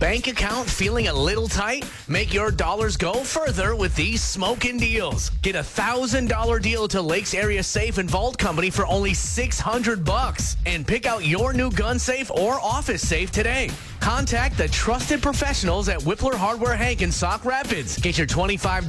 bank account feeling a little tight? Make your dollars go further with these smoking deals. Get a $1,000 deal to Lakes Area Safe and Vault Company for only $600. And pick out your new gun safe or office safe today. Contact the trusted professionals at Whippler Hardware Hank in Sauk Rapids. Get your $25